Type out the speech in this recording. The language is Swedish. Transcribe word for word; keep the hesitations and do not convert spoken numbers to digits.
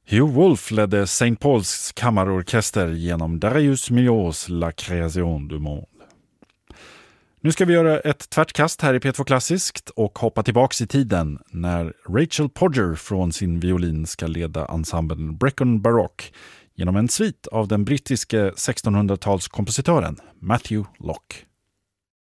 Hugh Wolf ledde Saint Pauls kammarorkester genom Darius Milhaud's La Création du Monde. Nu ska vi göra ett tvärtkast här i P två Klassiskt och hoppa tillbaks i tiden när Rachel Podger från sin violin ska leda ensemblen Brecon Baroque genom en svit av den brittiske sextonhundratalskompositören Matthew Locke.